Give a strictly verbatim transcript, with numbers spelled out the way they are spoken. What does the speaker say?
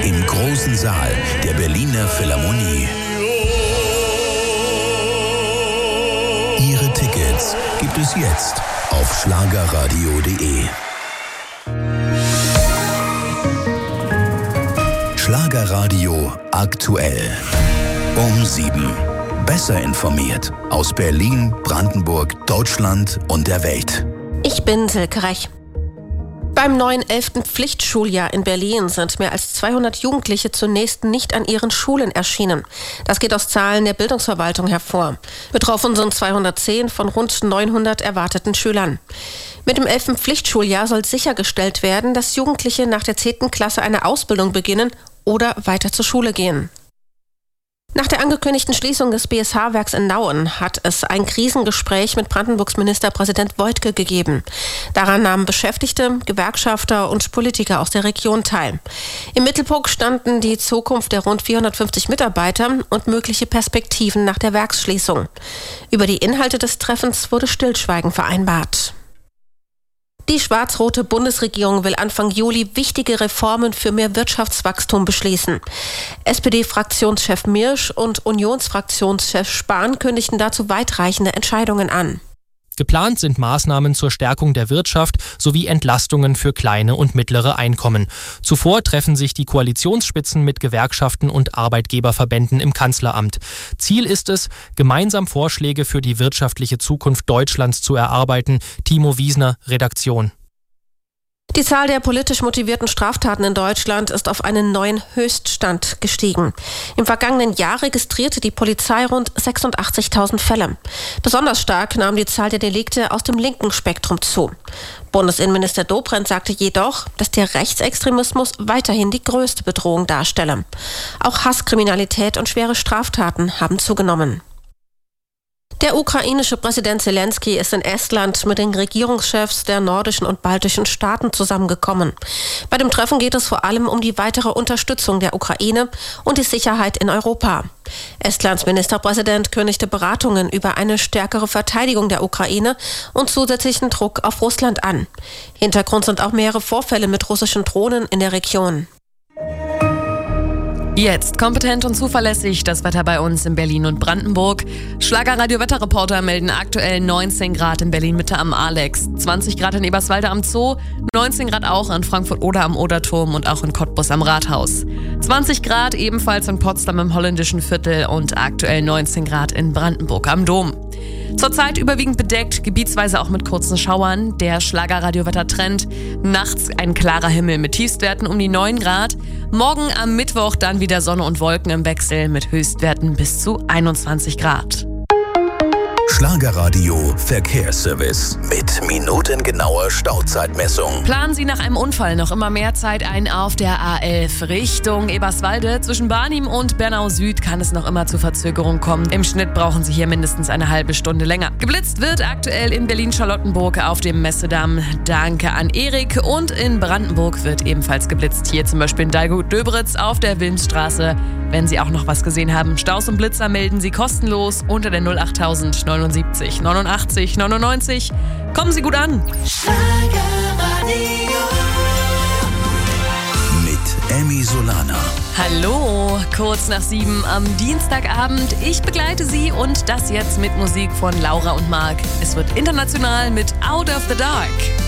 im großen Saal der Berliner Philharmonie. Ihre Tickets gibt es jetzt auf schlagerradio punkt de. Schlagerradio aktuell. Um sieben. Besser informiert aus Berlin, Brandenburg, Deutschland und der Welt. Ich bin Silke Rech. Beim neuen elften Pflichtschuljahr in Berlin sind mehr als zweihundert Jugendliche zunächst nicht an ihren Schulen erschienen. Das geht aus Zahlen der Bildungsverwaltung hervor. Betroffen sind zweihundertzehn von rund neunhundert erwarteten Schülern. Mit dem elften Pflichtschuljahr soll sichergestellt werden, dass Jugendliche nach der zehnten Klasse eine Ausbildung beginnen oder weiter zur Schule gehen. Nach der angekündigten Schließung des B S H-Werks in Nauen hat es ein Krisengespräch mit Brandenburgs Ministerpräsident Woidke gegeben. Daran nahmen Beschäftigte, Gewerkschafter und Politiker aus der Region teil. Im Mittelpunkt standen die Zukunft der rund vierhundertfünfzig Mitarbeiter und mögliche Perspektiven nach der Werksschließung. Über die Inhalte des Treffens wurde Stillschweigen vereinbart. Die schwarz-rote Bundesregierung will Anfang Juli wichtige Reformen für mehr Wirtschaftswachstum beschließen. S P D-Fraktionschef Mirsch und Unionsfraktionschef Spahn kündigten dazu weitreichende Entscheidungen an. Geplant sind Maßnahmen zur Stärkung der Wirtschaft sowie Entlastungen für kleine und mittlere Einkommen. Zuvor treffen sich die Koalitionsspitzen mit Gewerkschaften und Arbeitgeberverbänden im Kanzleramt. Ziel ist es, gemeinsam Vorschläge für die wirtschaftliche Zukunft Deutschlands zu erarbeiten. Timo Wiesner, Redaktion. Die Zahl der politisch motivierten Straftaten in Deutschland ist auf einen neuen Höchststand gestiegen. Im vergangenen Jahr registrierte die Polizei rund sechsundachtzigtausend Fälle. Besonders stark nahm die Zahl der Delikte aus dem linken Spektrum zu. Bundesinnenminister Dobrindt sagte jedoch, dass der Rechtsextremismus weiterhin die größte Bedrohung darstelle. Auch Hasskriminalität und schwere Straftaten haben zugenommen. Der ukrainische Präsident Zelensky ist in Estland mit den Regierungschefs der nordischen und baltischen Staaten zusammengekommen. Bei dem Treffen geht es vor allem um die weitere Unterstützung der Ukraine und die Sicherheit in Europa. Estlands Ministerpräsident kündigte Beratungen über eine stärkere Verteidigung der Ukraine und zusätzlichen Druck auf Russland an. Hintergrund sind auch mehrere Vorfälle mit russischen Drohnen in der Region. Jetzt kompetent und zuverlässig das Wetter bei uns in Berlin und Brandenburg. Schlagerradio-Wetterreporter melden aktuell neunzehn Grad in Berlin-Mitte am Alex, zwanzig Grad in Eberswalde am Zoo, neunzehn Grad auch in Frankfurt-Oder am Oderturm und auch in Cottbus am Rathaus. zwanzig Grad ebenfalls in Potsdam im Holländischen Viertel und aktuell neunzehn Grad in Brandenburg am Dom. Zurzeit überwiegend bedeckt, gebietsweise auch mit kurzen Schauern. Der Schlagerradio-Wettertrend. Nachts ein klarer Himmel mit Tiefstwerten um die neun Grad. Morgen am Mittwoch dann wieder Sonne und Wolken im Wechsel mit Höchstwerten bis zu einundzwanzig Grad. Schlagerradio Verkehrsservice mit minutengenauer Stauzeitmessung. Planen Sie nach einem Unfall noch immer mehr Zeit ein auf der A elf Richtung Eberswalde. Zwischen Barnim und Bernau Süd kann es noch immer zu Verzögerung kommen. Im Schnitt brauchen Sie hier mindestens eine halbe Stunde länger. Geblitzt wird aktuell in Berlin-Charlottenburg auf dem Messedamm. Danke an Erik. Und in Brandenburg wird ebenfalls geblitzt. Hier zum Beispiel in Dalgut-Döberitz auf der Wilmsstraße. Wenn Sie auch noch was gesehen haben, Staus und Blitzer melden Sie kostenlos unter der null achttausend neunundsiebzig neunundachtzig neunundneunzig. Kommen Sie gut an. Mit Emmy Solana. Hallo, kurz nach sieben am Dienstagabend. Ich begleite Sie und das jetzt mit Musik von Laura und Marc. Es wird international mit Out of the Dark.